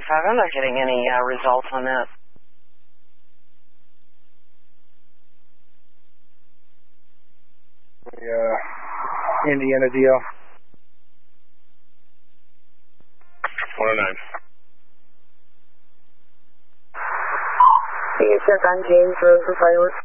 I'm not getting any results on that. Indiana DL. 109. Can you check on James Road for fireworks?